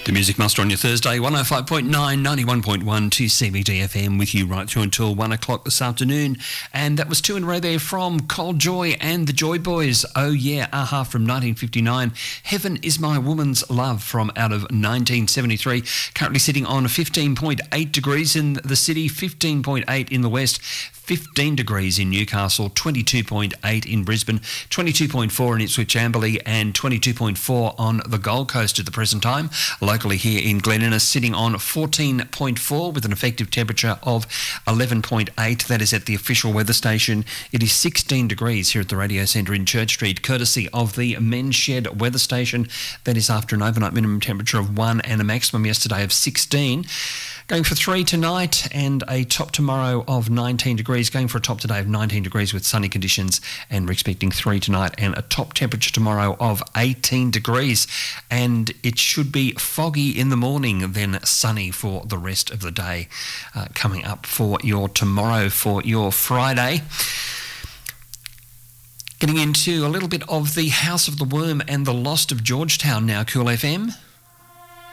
The Music Master on your Thursday, 105.9, 91.1 to CBD FM with you right through until 1 o'clock this afternoon. And that was two in a row there from Cold Joy and the Joy Boys. Oh yeah, Aha from 1959. Heaven is My Woman's Love from out of 1973. Currently sitting on 15.8 degrees in the city, 15.8 in the west. 15 degrees in Newcastle, 22.8 in Brisbane, 22.4 in Ipswich Amberley and 22.4 on the Gold Coast at the present time. Locally here in Glen Innes sitting on 14.4 with an effective temperature of 11.8. That is at the official weather station. It is 16 degrees here at the Radio Centre in Church Street, courtesy of the Men's Shed weather station. That is after an overnight minimum temperature of 1 and a maximum yesterday of 16. Going for 3 tonight and a top tomorrow of 19 degrees. Going for a top today of 19 degrees with sunny conditions, and we're expecting 3 tonight and a top temperature tomorrow of 18 degrees. And it should be foggy in the morning, then sunny for the rest of the day. Coming up for your tomorrow, for your Friday. Getting into a little bit of the House of the Worm and the Lost of Georgetown now, Cool FM.